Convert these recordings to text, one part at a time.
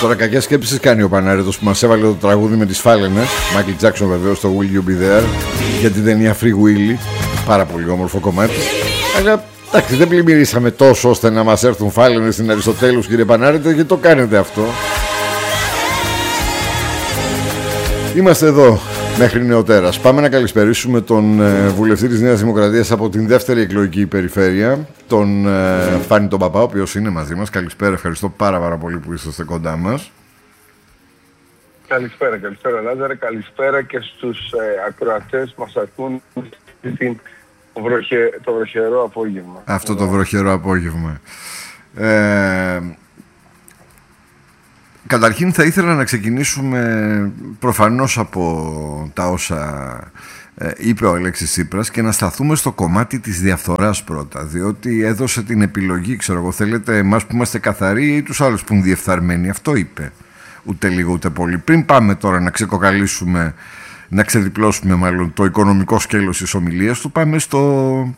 Τώρα κακές σκέψεις κάνει ο Πανάρετος που μας έβαλε το τραγούδι με τις φάλαινες. Μάικλ Τζάκσον βεβαίως, το Will You Be There, για την ταινία Free Willy. Πάρα πολύ όμορφο κομμάτι. Αλλά εντάξει, δεν πλημμυρίσαμε τόσο ώστε να μας έρθουν φάλαινες στην Αριστοτέλους, κύριε Πανάρετε, γιατί το κάνετε αυτό. Είμαστε εδώ μέχρι νεοτέρας. Πάμε να καλησπερίσουμε τον βουλευτή της Νέας Δημοκρατίας από την δεύτερη εκλογική περιφέρεια, τον Φάνη τον Παπά, ο οποίος είναι μαζί μας. Καλησπέρα, ευχαριστώ πάρα πολύ που είσαστε κοντά μας. Καλησπέρα Λάζαρε, καλησπέρα και στους ακροατές που μας ακούν το βροχερό απόγευμα. Αυτό το βροχερό απόγευμα. Καταρχήν θα ήθελα να ξεκινήσουμε προφανώς από τα όσα είπε ο Αλέξης Τσίπρας και να σταθούμε στο κομμάτι της διαφθοράς πρώτα, διότι έδωσε την επιλογή, ξέρω εγώ, θέλετε εμάς που είμαστε καθαροί ή τους άλλους που είναι διεφθαρμένοι. Αυτό είπε, ούτε λίγο ούτε πολύ. Πριν πάμε τώρα να ξεκοκαλίσουμε, να ξεδιπλώσουμε μάλλον το οικονομικό σκέλος της ομιλίας του, πάμε στο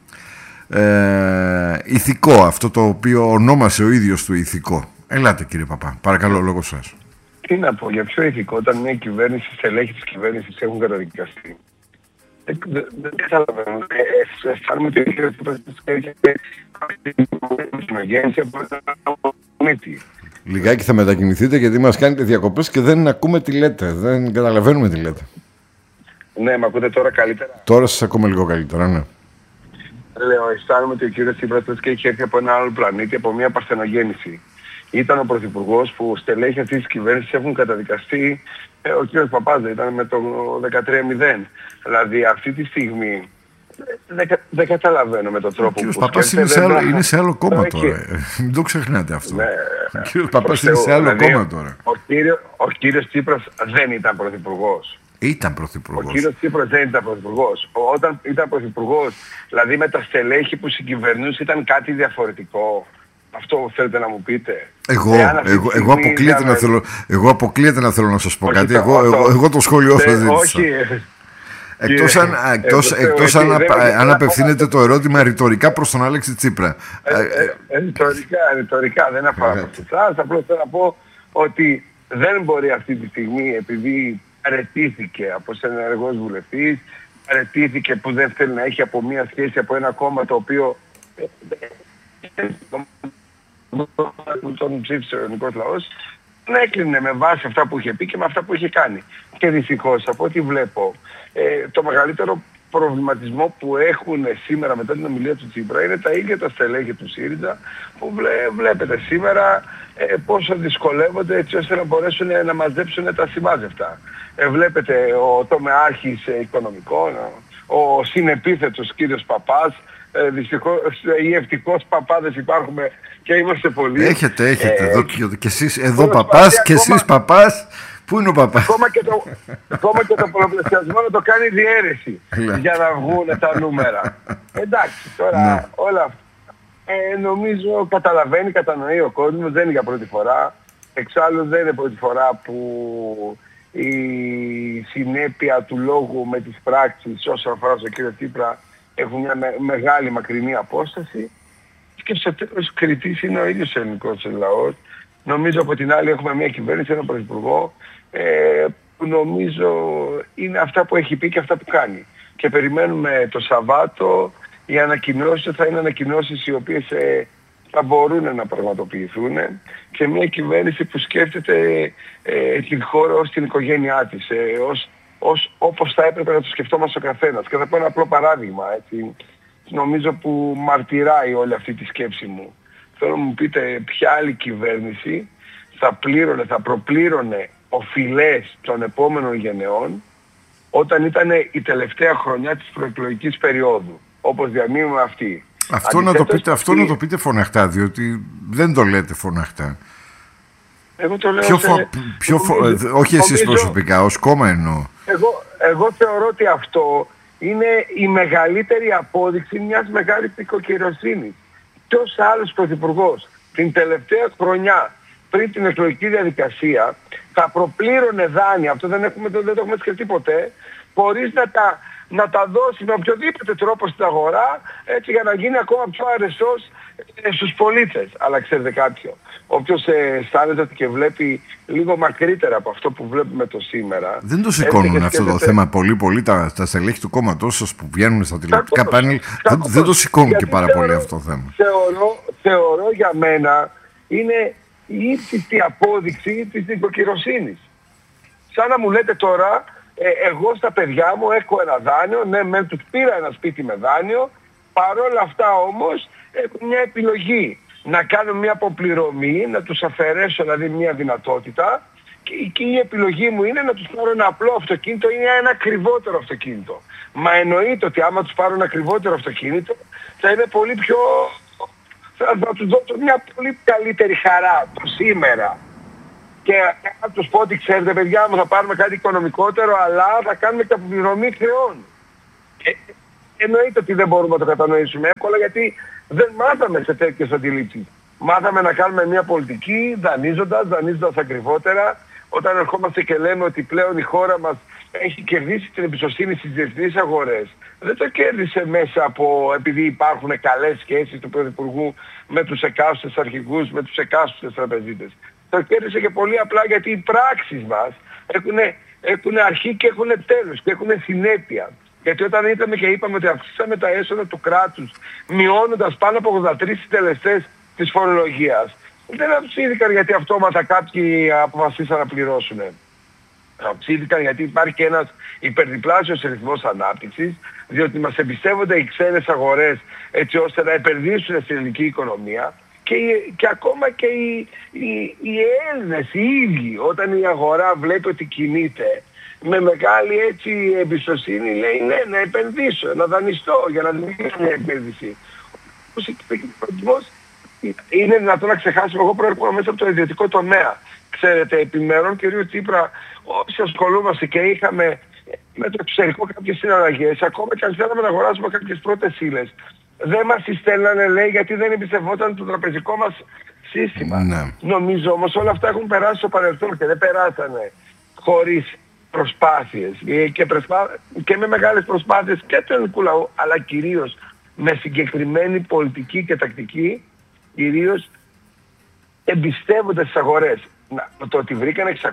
ηθικό, αυτό το οποίο ονόμασε ο ίδιος του ηθικό. Ελάτε κύριε Παπά, παρακαλώ, λόγω σας. Τι να πω, για ποιο ηθικό, όταν μια κυβέρνηση, στελέχη της κυβέρνησης έχουν καταδικαστεί. Δεν καταλαβαίνω. Αισθάνομαι ότι έχετε λιγάκι θα μετακινηθείτε γιατί μας κάνετε διακοπές και δεν ακούμε τι λέτε, δεν καταλαβαίνουμε τι λέτε. Ναι, με ακούτε τώρα καλύτερα? Τώρα σας ακούμε λίγο καλύτερα, ναι. Λέω, αισθάνομαι ότι ο κύριος Τσίπρας έχει έρθει από ένα άλλο πλανήτη, από μια παρθενογέννηση. Ήταν ο πρωθυπουργός που στελέχη αυτής της κυβέρνησης έχουν καταδικαστεί. Ο κύριος Παπάς ήταν με το 13-0. Δηλαδή αυτή τη στιγμή δεν καταλαβαίνω με τον τρόπο που σκέφτεται. Ο κύριος Παπάς είναι σε άλλο κόμμα τώρα. Μην το ξεχνάτε αυτό. Ναι, ο κύριος Παπάς είναι σε άλλο κόμμα τώρα. Ο κύριος Τσίπρας δεν ήταν πρωθυπουργός. Ήταν πρωθυπουργός. Ο κύριος Τσίπρας δεν ήταν πρωθυπουργός. Όταν ήταν πρωθυπουργός, δηλαδή με τα στελέχη που συγκυβερνούσε, ήταν κάτι διαφορετικό. Αυτό θέλετε να μου πείτε? Εγώ αποκλείεται να θέλω να σας πω κάτι. Εγώ το σχόλιο σας ζήτησα. Εκτός αν απευθύνεται το ερώτημα ρητορικά προς τον Αλέξη Τσίπρα. Ρητορικά δεν αφορά προς εσάς. Απλώς θέλω να πω ότι δεν μπορεί αυτή τη στιγμή, επειδή παραιτήθηκε από ενεργός βουλευτής, παραιτήθηκε που δεν θέλει να έχει από μία σχέση από ένα κόμμα το οποίο τον ψήφισε ο ελληνικός λαός, να έκλεινε με βάση αυτά που είχε πει και με αυτά που είχε κάνει. Και δυστυχώς, από ό,τι βλέπω, το μεγαλύτερο προβληματισμό που έχουν σήμερα μετά την ομιλία του Τσίπρα είναι τα ίδια τα στελέχη του ΣΥΡΙΖΑ που βλέπετε σήμερα πόσο δυσκολεύονται έτσι ώστε να μπορέσουν να μαζέψουν τα σημάζευτα. Βλέπετε ο τομεάρχης οικονομικών, ο συνεπίθετος κύριος Παπάς, δυστυχώς οι ευτυχώς παπάδες υπάρχουμε και είμαστε πολλοί. Έχετε εδώ και εσείς εδώ Παπάς και εσείς Παπάς. Πού είναι ο Παπάς? Ακόμα και το πολλαπλασιασμό να το κάνει διαίρεση για να βγουν τα νούμερα. Εντάξει, τώρα όλα αυτά νομίζω κατανοεί ο κόσμος, δεν είναι για πρώτη φορά. Εξάλλου δεν είναι πρώτη φορά που η συνέπεια του λόγου με τις πράξεις όσον αφορά στον κύριο Τσίπρα έχουν μια μεγάλη μακρινή απόσταση και στο τέλος κριτής είναι ο ίδιος ο ελληνικός λαός. Νομίζω από την άλλη έχουμε μια κυβέρνηση, έναν πρωθυπουργό που νομίζω είναι αυτά που έχει πει και αυτά που κάνει. Και περιμένουμε το Σαββάτο οι ανακοινώσεις θα είναι ανακοινώσεις οι οποίες θα μπορούν να πραγματοποιηθούν και μια κυβέρνηση που σκέφτεται την χώρα ως την οικογένειά της, όπως θα έπρεπε να το σκεφτόμαστε ο καθένας. Και θα πω ένα απλό παράδειγμα, έτσι, νομίζω που μαρτυράει όλη αυτή τη σκέψη μου. Θέλω να μου πείτε ποια άλλη κυβέρνηση θα προπλήρωνε οφειλές των επόμενων γενεών όταν ήταν η τελευταία χρονιά της προεκλογικής περίοδου, όπως διανύουμε αυτή. Αυτό να το πείτε φωναχτά, διότι δεν το λέτε φωναχτά. Εγώ το λέω όχι εσείς προσωπικά, ως κόμμα εννοώ. Εγώ θεωρώ ότι αυτό είναι η μεγαλύτερη απόδειξη μιας μεγάλης δικοκυροσύνης. Ποιος άλλος πρωθυπουργός την τελευταία χρονιά πριν την εκλογική διαδικασία θα προπλήρωνε δάνεια, αυτό δεν το έχουμε σκεφτεί ποτέ, χωρίς να τα δώσει με οποιοδήποτε τρόπο στην αγορά, έτσι για να γίνει ακόμα πιο αρεστός στους πολίτες. Αλλά ξέρετε κάποιο, όποιος αισθάνεται ότι και βλέπει λίγο μακρύτερα από αυτό που βλέπουμε το σήμερα. Δεν το σηκώνουν αυτό το θέμα πολύ τα στελέχη του κόμματός σας που βγαίνουν στα τηλεοπτικά πάνελ. Δεν το σηκώνουν και πάρα πολύ αυτό το θέμα. Θεωρώ για μένα είναι η ύψιστη απόδειξη της νοικοκυροσύνης. Σαν να μου λέτε τώρα, εγώ στα παιδιά μου έχω ένα δάνειο, ναι, μεν τους πήρα ένα σπίτι με δάνειο, παρόλα αυτά όμως έχω μια επιλογή να κάνω μια αποπληρωμή, να τους αφαιρέσω δηλαδή μια δυνατότητα και η επιλογή μου είναι να τους πάρω ένα απλό αυτοκίνητο ή ένα ακριβότερο αυτοκίνητο. Μα εννοείται ότι άμα τους πάρω ένα ακριβότερο αυτοκίνητο θα είναι πολύ πιο... θα τους δώσω μια πολύ καλύτερη χαρά το σήμερα. Και να τους πω ότι ξέρετε παιδιά μου, θα πάρουμε κάτι οικονομικότερο, αλλά θα κάνουμε και αποπληρωμή χρεών. Εννοείται ότι δεν μπορούμε να το κατανοήσουμε εύκολα, γιατί δεν μάθαμε σε τέτοιες αντιλήψεις. Μάθαμε να κάνουμε μια πολιτική δανείζοντας ακριβότερα. Όταν ερχόμαστε και λέμε ότι πλέον η χώρα μας έχει κερδίσει την εμπιστοσύνη στις διεθνείς αγορές, δεν το κέρδισε μέσα από επειδή υπάρχουν καλές σχέσεις του Πρωθυπουργού με τους εκάστοτε αρχηγούς, με τους εκάστοτε τραπεζίτες. Το κέρδισε και πολύ απλά γιατί οι πράξεις μας έχουν αρχή και έχουν τέλος και έχουν συνέπεια. Γιατί όταν είδαμε και είπαμε ότι αυξήσαμε τα έσοδα του κράτους μειώνοντας πάνω από 83 συντελεστές της φορολογίας, δεν αυξήθηκαν γιατί αυτόματα κάποιοι αποφασίσαν να πληρώσουν. Αυξήθηκαν γιατί υπάρχει και ένας υπερδιπλάσιος ρυθμός ανάπτυξης, διότι μας εμπιστεύονται οι ξένες αγορές έτσι ώστε να επενδύσουν στην ελληνική οικονομία. Και ακόμα και οι Έλληνες οι ίδιοι, όταν η αγορά βλέπει ότι κινείται με μεγάλη έτσι εμπιστοσύνη, λέει ναι, να επενδύσω, να δανειστώ για να δημιουργήσω μια επένδυση. Είναι δυνατόν να ξεχάσουμε, εγώ προέρχομαι μέσα από το ιδιωτικό τομέα. Ξέρετε, επιμέρων κυρίου Τσίπρα, όσοι ασχολούμαστε και είχαμε με το εξωτερικό κάποιες συναλλαγές, ακόμα και αν θέλαμε να αγοράσουμε κάποιες πρώτες ύλες, δεν μας στέλνανε, λέει, γιατί δεν εμπιστευόταν το τραπεζικό μας σύστημα. Ναι. Νομίζω όμως όλα αυτά έχουν περάσει στο παρελθόν και δεν περάσανε χωρίς προσπάθειες και με μεγάλες προσπάθειες και του ελληνικού λαού, αλλά κυρίως με συγκεκριμένη πολιτική και τακτική, κυρίως εμπιστεύοντας τις αγορές. Το ότι βρήκαν 600.000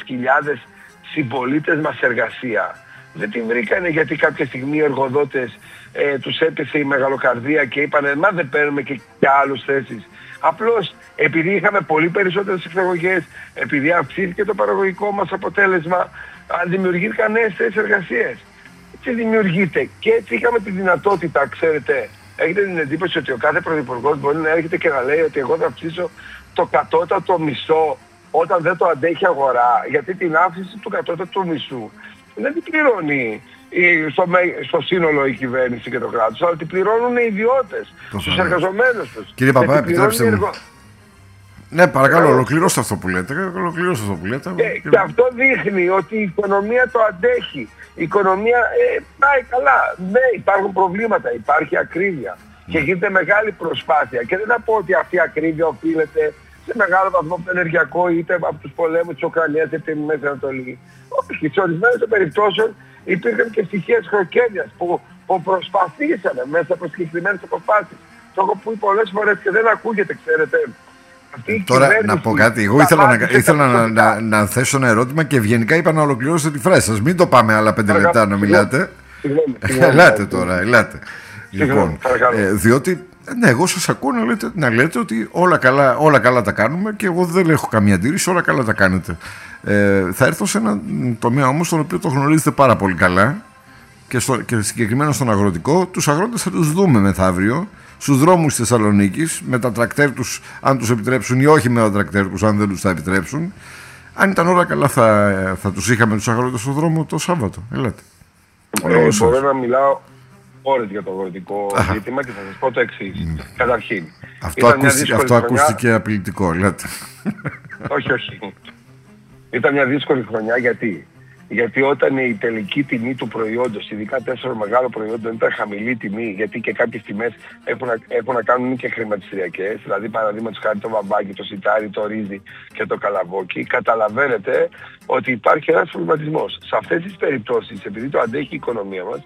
συμπολίτες μας εργασία, δεν τη βρήκανε γιατί κάποια στιγμή οι εργοδότες τους έπεσε η μεγαλοκαρδία και είπανε μα δεν παίρνουμε και άλλους θέσεις. Απλώς επειδή είχαμε πολύ περισσότερες εξαγωγές, επειδή αυξήθηκε το παραγωγικό μας αποτέλεσμα, δημιουργήθηκαν νέες θέσεις εργασίας. Έτσι δημιουργείται και έτσι είχαμε τη δυνατότητα, ξέρετε, έχετε την εντύπωση ότι ο κάθε πρωθυπουργός μπορεί να έρχεται και να λέει ότι εγώ θα αυξήσω το κατώτατο μισθό όταν δεν το αντέχει αγορά, γιατί την αύξηση του κατώτατου μισθού δεν την πληρώνει στο σύνολο η κυβέρνηση και το κράτος, αλλά την πληρώνουν οι ιδιώτες, στους εργαζομένους τους. Κύριε Παπά, επιτρέψτε μου. Ναι, παρακαλώ, ολοκληρώστε αυτό που λέτε. Και αυτό δείχνει ότι η οικονομία το αντέχει. Η οικονομία πάει καλά. Ναι, υπάρχουν προβλήματα, υπάρχει ακρίβεια. Και γίνεται μεγάλη προσπάθεια. Και δεν θα πω ότι αυτή η ακρίβεια οφείλεται σε μεγάλο βαθμό από το ενεργειακό, είτε από τους πολέμους της Ουκρανίας, είτε από τη Μέση Ανατολή. Όχι, σε ορισμένες περιπτώσεις υπήρχαν και στοιχείες χροκέρδειας που προσπαθήσαμε μέσα από συγκεκριμένες αποφάσεις. Το έχω πει πολλές φορές και δεν ακούγεται, ξέρετε. Τώρα να πω κάτι. Εγώ ήθελα να θέσω ένα ερώτημα και ευγενικά είπα να ολοκληρώσετε τη φράση σας. Μην το πάμε άλλα 5 λεπτά να μιλάτε. Ελάτε τώρα, ελάτε. Λοιπόν, διότι ναι, εγώ σας ακούω να λέτε ότι όλα καλά τα κάνουμε και εγώ δεν έχω καμία αντίρρηση, όλα καλά τα κάνετε. Θα έρθω σε ένα τομέα όμως τον οποίο το γνωρίζετε πάρα πολύ καλά και συγκεκριμένα στον αγροτικό. Τους αγρότες θα τους δούμε μεθαύριο στους δρόμους της Θεσσαλονίκης με τα τρακτέρ τους, αν τους επιτρέψουν ή όχι με τα τρακτέρ τους, αν δεν τους τα επιτρέψουν. Αν ήταν όλα καλά θα τους είχαμε τους αγρότες στον δρόμο το Σάββατο. Ελάτε. Μπορώ να μιλάω ώρες για το αγροτικό ζήτημα και θα σας πω το εξής. Καταρχήν, αυτό ακούστηκε απειλητικό, ελάτε. Όχι. Ήταν μια δύσκολη χρονιά γιατί όταν η τελική τιμή του προϊόντος, ειδικά 4 μεγάλων προϊόντων, ήταν χαμηλή τιμή, γιατί και κάποιες τιμές έχουν να κάνουν και χρηματιστηριακές, δηλαδή παραδείγματος χάρη το βαμβάκι, το σιτάρι, το ρύζι και το καλαβόκι, καταλαβαίνετε ότι υπάρχει ένας προβληματισμός. Σε αυτές τις περιπτώσεις, επειδή το αντέχει η οικονομία μας,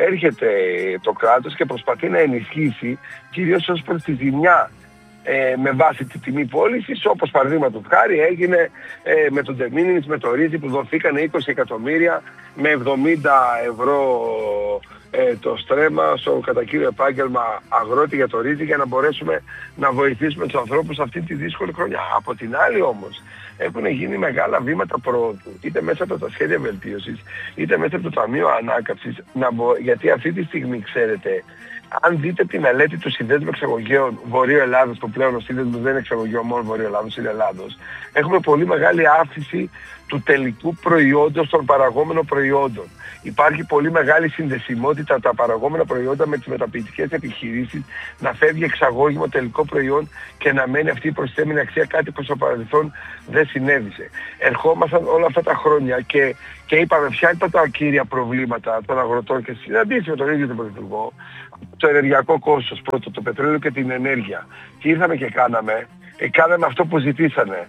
έρχεται το κράτος και προσπαθεί να ενισχύσει κυρίως ως προς τη ζημιά με βάση τη τιμή πώλησης, όπως παραδείγματος χάρη έγινε με τον de minimis, με το ρύζι που δοθήκανε 20 εκατομμύρια με 70 ευρώ το στρέμμα στο κατά κύριο επάγγελμα αγρότη για το ρύζι, για να μπορέσουμε να βοηθήσουμε τους ανθρώπους αυτή τη δύσκολη χρονιά. Από την άλλη όμως έχουν γίνει μεγάλα βήματα πρόοδου, είτε μέσα από τα σχέδια βελτίωσης, είτε μέσα από το Ταμείο Ανάκαμψης, γιατί αυτή τη στιγμή, ξέρετε, αν δείτε τη μελέτη του Συνδέσμου Εξαγωγέων Βορείου Ελλάδος, που πλέον ο σύνδεσμος δεν είναι εξαγωγέων μόνο Βορείου Ελλάδος, είναι Ελλάδος, έχουμε πολύ μεγάλη αύξηση του τελικού προϊόντος των παραγόμενων προϊόντων. Υπάρχει πολύ μεγάλη συνδεσιμότητα τα παραγόμενα προϊόντα με τις μεταποιητικές επιχειρήσεις, να φεύγει εξαγώγημο τελικό προϊόν και να μένει αυτή η προσθέμενη αξία, κάτι που στο παρελθόν δεν συνέβησε. Ερχόμασταν όλα αυτά τα χρόνια και είπαμε ποια ήταν τα κύρια προβλήματα των αγροτών και συναντήσει με τον ίδιο τον Πρωθυπουργό. Το ενεργειακό κόστος πρώτο, το πετρέλαιο και την ενέργεια. Και ήρθαμε και κάναμε αυτό που ζητήσανε.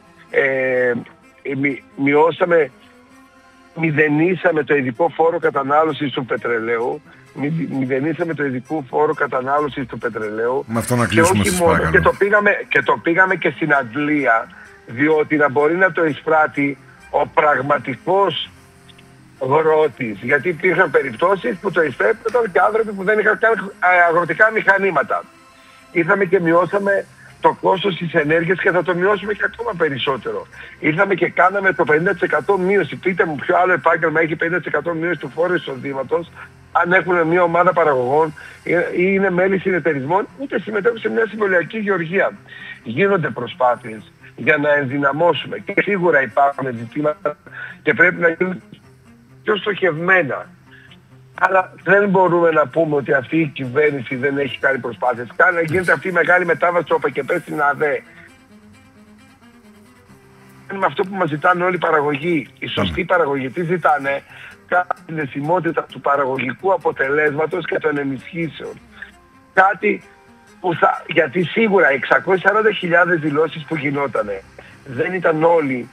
Μηδενίσαμε το ειδικό φόρο κατανάλωσης του πετρελαίου. Μηδενίσαμε το ειδικό φόρο κατανάλωσης του πετρελαίου. Με αυτό να κλείσουμε, σας παρακαλώ. Και το πήγαμε και στην Αγγλία, διότι να μπορεί να το εισπράττει ο πραγματικός αγρότης. Γιατί υπήρχαν περιπτώσεις που το εισπράττουν και άνθρωποι που δεν είχαν καν αγροτικά μηχανήματα. Ήρθαμε και μειώσαμε το κόστος της ενέργειας και θα το μειώσουμε και ακόμα περισσότερο. Ήρθαμε και κάναμε το 50% μείωση. Πείτε μου ποιο άλλο επάγγελμα έχει 50% μείωση του φόρου εισοδήματος, αν έχουν μια ομάδα παραγωγών ή είναι μέλη συνεταιρισμών, ούτε συμμετέχουν σε μια συμβολιακή γεωργία. Γίνονται προσπάθειες για να ενδυναμώσουμε και σίγουρα υπάρχουν ζητήματα και πρέπει να γίνουν πιο στοχευμένα. Αλλά δεν μπορούμε να πούμε ότι αυτή η κυβέρνηση δεν έχει κάνει προσπάθειες. Γίνεται αυτή η μεγάλη μετάβαση του ΟΠΕΚΕΠΕ στην ΑΔΕ. Με αυτό που μας ζητάνε όλοι οι παραγωγοί, η σωστή παραγωγή, τι ζητάνε? Την αισθημότητα του παραγωγικού αποτελέσματος και των ενισχύσεων. Κάτι που γιατί σίγουρα 640.000 δηλώσεις που γινότανε δεν ήταν όλοι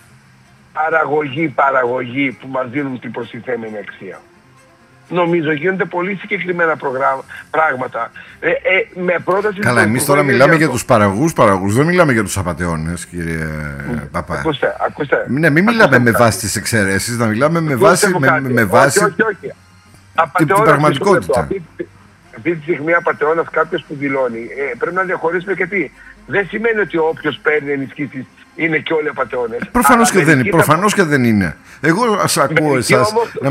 παραγωγοί που μας δίνουν την προστιθέμενη αξία. Νομίζω γίνονται πολύ συγκεκριμένα πράγματα. Με πρόταση. Καλά, εμείς τώρα μιλάμε για τους παραγωγούς, δεν μιλάμε για τους απατεώνες, κύριε Παπά. Ακούστε. Ναι, μην μιλάμε με βάση τις εξαιρέσεις, να μιλάμε με βάση την πραγματικότητα. Αυτή τη στιγμή απατεώνας κάποιος που δηλώνει, πρέπει να διαχωρίσουμε και τι. Δεν σημαίνει ότι όποιος παίρνει ενισχύσεις είναι και όλοι απατεώνες. Προφανώς και δεν είναι. Εγώ σας ακούω εσάς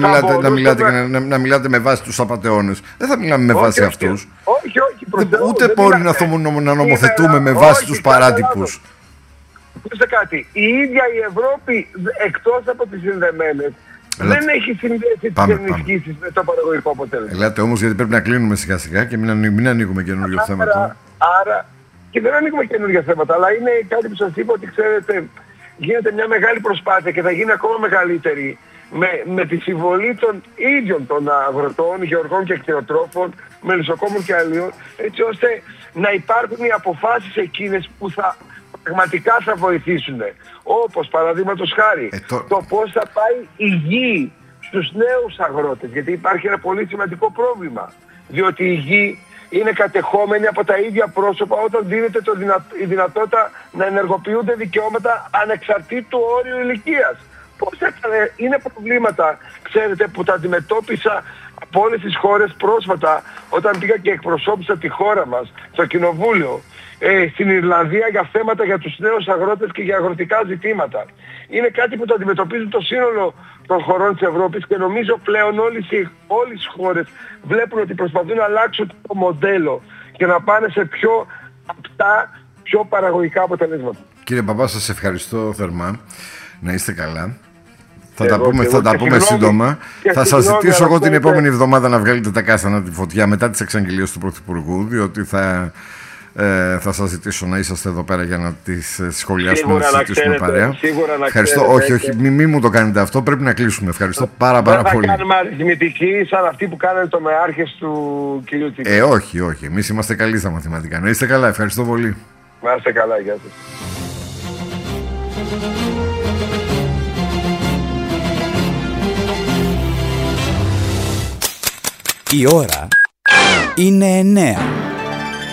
να μιλάτε με βάση τους απατεώνες. Δεν θα μιλάμε με βάση αυτούς. Όχι. Ούτε μπορεί να νομοθετούμε με βάση τους παράτυπους. Ακούστε κάτι. Η ίδια η Ευρώπη, εκτός από τις συνδεμένες, δεν έχει συνδέσει τις ενισχύσεις με το παραγωγικό αποτέλεσμα. Ελάτε όμως, γιατί πρέπει να κλείνουμε σιγά σιγά και μην ανοίγουμε καινούργιο θέμα. Άρα, και δεν ανοίγουμε καινούργια θέματα, αλλά είναι κάτι που σας είπα ότι, ξέρετε, γίνεται μια μεγάλη προσπάθεια και θα γίνει ακόμα μεγαλύτερη με τη συμβολή των ίδιων των αγροτών, γεωργών και κτηνοτρόφων, μελισσοκόμων και αλλιών, έτσι ώστε να υπάρχουν οι αποφάσεις εκείνες που πραγματικά θα βοηθήσουν. Όπως παραδείγματος χάρη, το πώς θα πάει η γη στους νέους αγρότες, γιατί υπάρχει ένα πολύ σημαντικό πρόβλημα, διότι η γη είναι κατεχόμενη από τα ίδια πρόσωπα όταν δίνεται η δυνατότητα να ενεργοποιούνται δικαιώματα ανεξαρτήτου όριου ηλικίας. Πώς είναι προβλήματα, ξέρετε, που τα αντιμετώπισα από όλες τις χώρες πρόσφατα όταν πήγα και εκπροσώπησα τη χώρα μας στο Κοινοβούλιο στην Ιρλανδία για θέματα για τους νέους αγρότες και για αγροτικά ζητήματα. Είναι κάτι που το αντιμετωπίζουν το σύνολο των χωρών της Ευρώπης και νομίζω πλέον όλες οι χώρες βλέπουν ότι προσπαθούν να αλλάξουν το μοντέλο και να πάνε σε πιο απτά, πιο παραγωγικά αποτελέσματα. Κύριε Παπά, σας ευχαριστώ θερμά. Να είστε καλά. Θα τα πούμε σύντομα. Θα σας ζητήσω εγώ την επόμενη εβδομάδα να βγάλετε τα κάστανα τη φωτιά μετά τις εξαγγελίες του Πρωθυπουργού, διότι θα σας ζητήσω να είσαστε εδώ πέρα για να τις σχολιάσουμε, να τις συζητήσουμε παρέα. Ευχαριστώ. Όχι, μην μου το κάνετε αυτό. Πρέπει να κλείσουμε. Ευχαριστώ πάρα πολύ. Δεν θα κάνουμε αριθμητική σαν αυτή που κάνανε το μεάρχες του κ. Τσίπρα. Όχι. Εμείς είμαστε καλοί στα μαθηματικά. Να είστε καλά. Ευχαριστώ πολύ. Να είστε καλά. Γεια σας. Η ώρα είναι 9.